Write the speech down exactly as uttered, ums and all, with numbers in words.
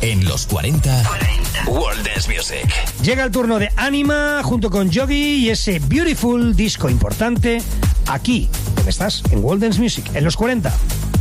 En los cuarenta, World Dance Music. Llega el turno de Anima junto con Yogi y ese Beautiful disco importante aquí, donde estás, en World Dance Music, en los cuarenta.